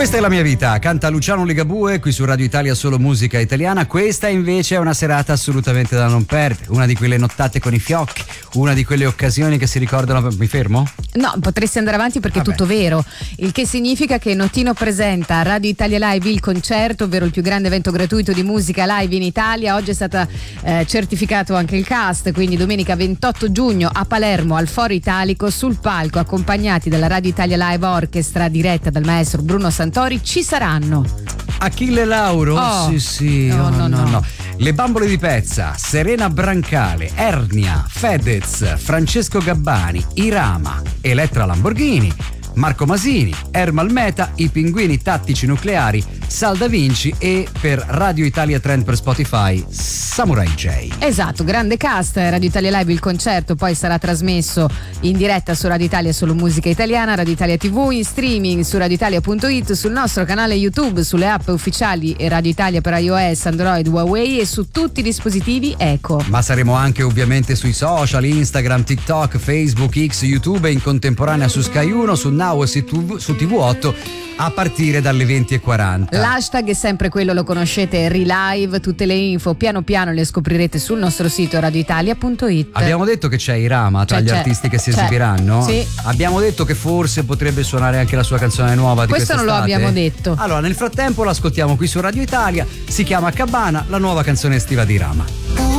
Questa è la mia vita, canta Luciano Ligabue qui su Radio Italia, solo musica italiana. Questa invece è una serata assolutamente da non perdere, una di quelle nottate con i fiocchi, una di quelle occasioni che si ricordano. Mi fermo? No, potresti andare avanti perché è tutto vero, il che significa che Notino presenta a Radio Italia Live il concerto, ovvero il più grande evento gratuito di musica live in Italia. Oggi è stata certificato anche il cast, quindi domenica 28 giugno a Palermo al Foro Italico, sul palco accompagnati dalla Radio Italia Live Orchestra diretta dal maestro Bruno Santori ci saranno Achille Lauro, sì, no. Le Bambole di Pezza, Serena Brancale, Ernia, Fedez, Francesco Gabbani, Irama, Elettra Lamborghini, Marco Masini, Ermal Meta, I Pinguini Tattici Nucleari, Sal Da Vinci e per Radio Italia Trend per Spotify Samurai J. Esatto, grande cast. Radio Italia Live il concerto poi sarà trasmesso in diretta su Radio Italia solo musica italiana, Radio Italia TV, in streaming su radioitalia.it, sul nostro canale YouTube, sulle app ufficiali e Radio Italia per iOS, Android, Huawei e su tutti i dispositivi Eco. Ma saremo anche ovviamente sui social, Instagram, TikTok, Facebook, X, YouTube e in contemporanea su Sky 1, su Now e su TV8 a partire dalle 20:40. L'hashtag è sempre quello, lo conoscete, Relive. Tutte le info piano piano le scoprirete sul nostro sito radioitalia.it. Abbiamo detto che c'è Irama tra gli artisti che si esibiranno. Sì. Abbiamo detto che forse potrebbe suonare anche la sua canzone nuova di questo quest'estate. non lo abbiamo detto. Allora nel frattempo l'ascoltiamo qui su Radio Italia, si chiama Cabana, la nuova canzone estiva di Irama.